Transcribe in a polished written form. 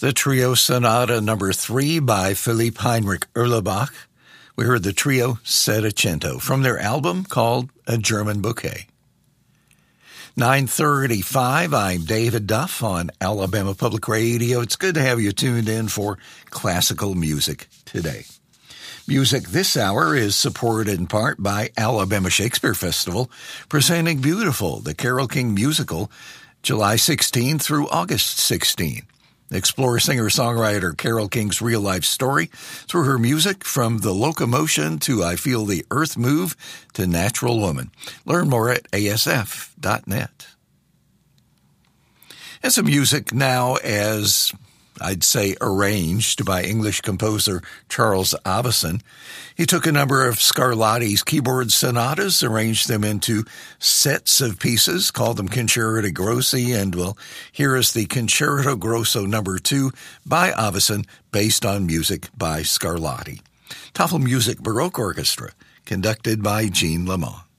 The Trio Sonata Number 3 by Philipp Heinrich Erlebach. We heard the trio Settecento from their album called A German Bouquet. 9:35, I'm David Duff on Alabama Public Radio. It's good to have you tuned in for classical music today. Music this hour is supported in part by Alabama Shakespeare Festival, presenting Beautiful, the Carole King musical, July 16 through August 16. Explore singer-songwriter Carole King's real-life story through her music, from The Locomotion to I Feel the Earth Move to Natural Woman. Learn more at asf.net. And some music now, as I'd say arranged by English composer Charles Avison. He took a number of Scarlatti's keyboard sonatas, arranged them into sets of pieces, called them Concerti Grossi, and well, here is the Concerto Grosso No. 2 by Avison, based on music by Scarlatti. Tafelmusik Baroque Orchestra, conducted by Jean Lamont.